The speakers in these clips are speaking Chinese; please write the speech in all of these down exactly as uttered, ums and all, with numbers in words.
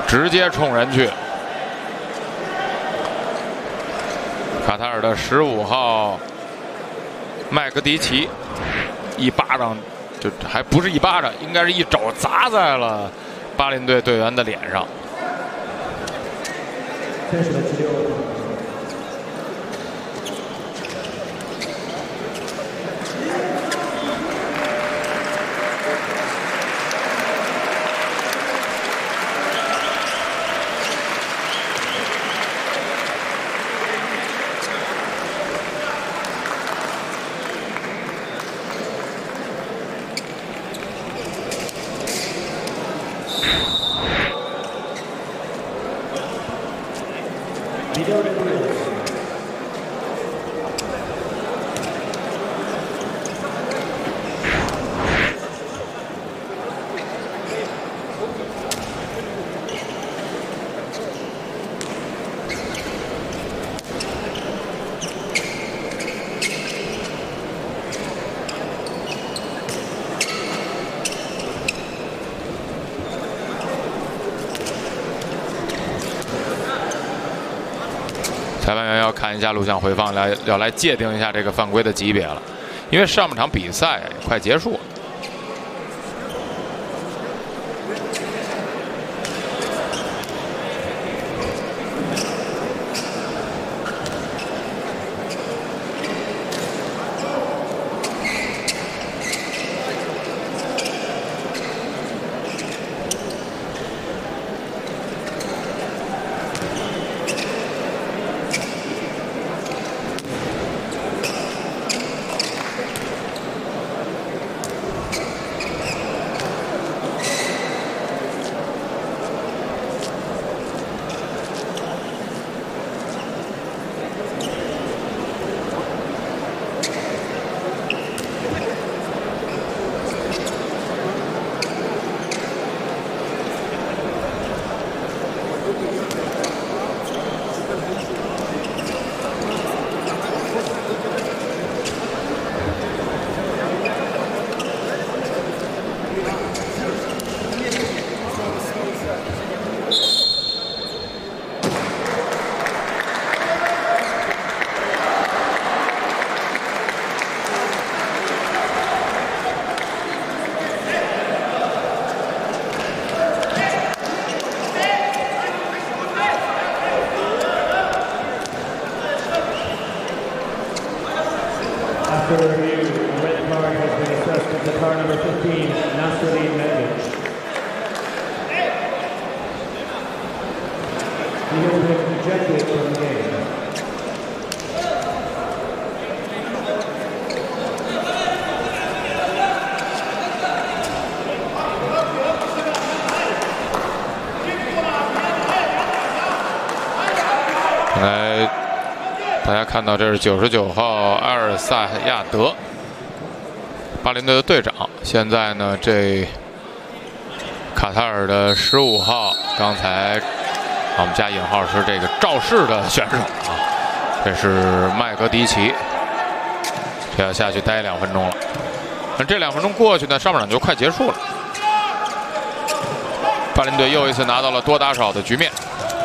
直接冲人去。卡塔尔的十五号麦格迪奇一巴掌，就还不是一巴掌，应该是一肘砸在了巴林队队员的脸上。裁判员要看一下录像回放，来要来界定一下这个犯规的级别了，因为上半场比赛也快结束了。 After review, a red card has been assessed to the car number fifteen, Nasruddin Medic. He has been ejected from the game. 来，大家看到这是九十九号阿尔萨亚德，巴林队的队长。现在呢，这卡塔尔的十五号，刚才我们加引号是这个肇事的选手啊，这是麦格迪奇，这要下去待两分钟了。那这两分钟过去呢，上半场就快结束了。巴林队又一次拿到了多打少的局面。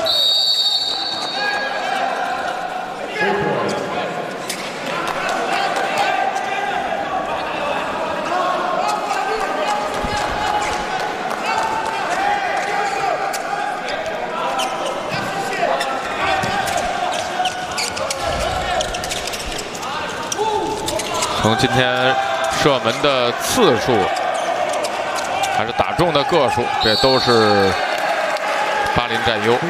从今天射门的次数，还是打中的个数，这都是巴林占优。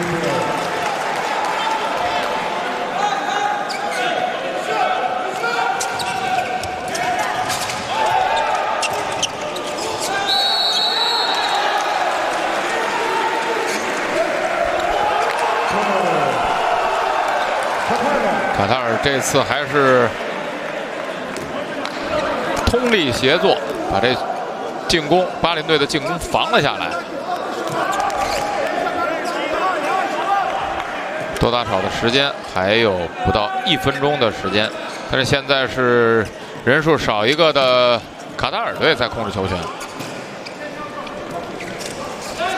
卡塔尔这次还是 通力协作，把这进攻巴林队的进攻防了下来。多打少的时间还有不到一分钟的时间，但是现在是人数少一个的卡塔尔队在控制球权。